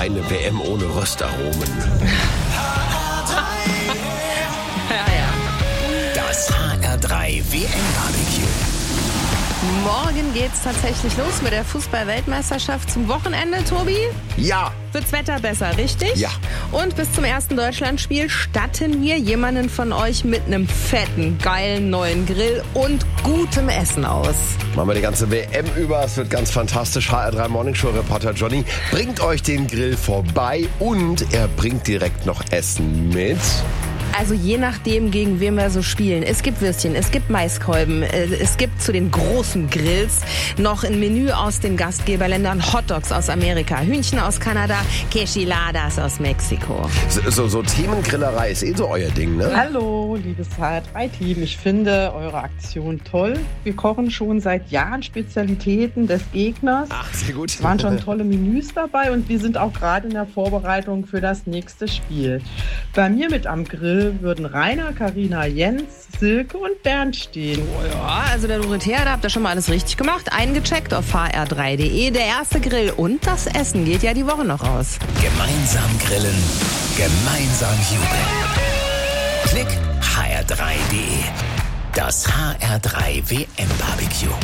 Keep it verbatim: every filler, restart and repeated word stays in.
Keine W M ohne Röstaromen. Ja, ja. Das H R drei W M-Barbecue. Morgen geht's tatsächlich los mit der Fußball-Weltmeisterschaft zum Wochenende, Tobi. Ja. Wird's Wetter besser, richtig? Ja. Und bis zum ersten Deutschlandspiel statten wir jemanden von euch mit einem fetten, geilen neuen Grill und gutem Essen aus. Machen wir die ganze W M über. Es wird ganz fantastisch. H R drei Morning Show Reporter Johnny bringt euch den Grill vorbei und er bringt direkt noch Essen mit. Also je nachdem, gegen wen wir so spielen. Es gibt Würstchen, es gibt Maiskolben, es gibt zu den großen Grills noch ein Menü aus den Gastgeberländern, Hotdogs aus Amerika, Hühnchen aus Kanada, Queshiladas aus Mexiko. So, so, so Themengrillerei ist eh so euer Ding, ne? Hallo, liebes H R drei Team. Ich finde eure Aktion toll. Wir kochen schon seit Jahren Spezialitäten des Gegners. Ach, sehr gut. Es waren schon tolle Menüs dabei und wir sind auch gerade in der Vorbereitung für das nächste Spiel. Bei mir mit am Grill würden Rainer, Carina, Jens, Silke und Bernd stehen. Ja, also der Dorothea, da habt ihr schon mal alles richtig gemacht. Eingecheckt auf h r drei punkt d e. Der erste Grill und das Essen geht ja die Woche noch aus. Gemeinsam grillen, gemeinsam jubeln. Klick h r drei punkt d e. Das H R drei W M-Barbecue.